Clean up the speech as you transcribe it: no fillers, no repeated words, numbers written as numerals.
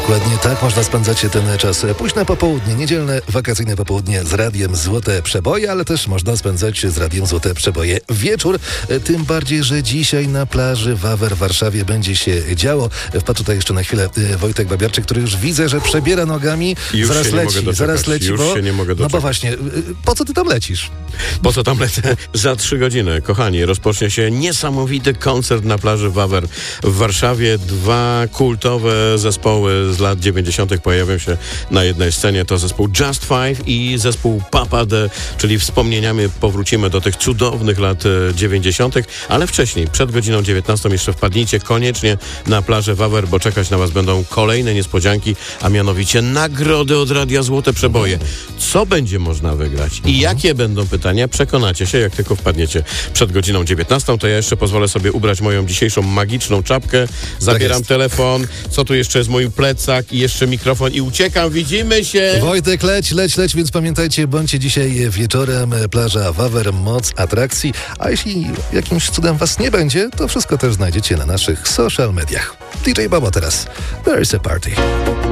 Dokładnie tak można spędzać ten czas. Późne popołudnie, niedzielne, wakacyjne popołudnie z radiem Złote Przeboje, ale też można spędzać z radiem Złote Przeboje wieczór. Tym bardziej, że dzisiaj na plaży Wawer w Warszawie będzie się działo. Wpadł tutaj jeszcze na chwilę Wojtek Babiarczyk, który już widzę, że przebiera nogami. Zaraz leci, już się nie mogę doczekać. No bo właśnie, po co ty tam lecisz? Po co tam lecę? Za 3 godziny, kochani, rozpocznie się niesamowity koncert na plaży Wawer w Warszawie. 2 kultowe zespoły z lat 90. pojawią się na jednej scenie. To zespół Just Five i zespół Papa D, czyli wspomnieniami powrócimy do tych cudownych lat 90., ale wcześniej, przed godziną 19 jeszcze wpadnijcie koniecznie na plażę Wawer, bo czekać na was będą kolejne niespodzianki, a mianowicie nagrody od Radia Złote Przeboje. Co będzie można wygrać i jakie będą pytania, przekonacie się, jak tylko wpadniecie przed godziną 19. To ja jeszcze pozwolę sobie ubrać moją dzisiejszą magiczną czapkę. Zabieram telefon. Co tu jeszcze jest? Mój plecak i jeszcze mikrofon i uciekam. Widzimy się! Wojtek, leć, więc pamiętajcie, bądźcie dzisiaj wieczorem. Plaża Wawer, moc atrakcji. A jeśli jakimś cudem was nie będzie, to wszystko też znajdziecie na naszych social mediach. DJ Bobo teraz. There is a party.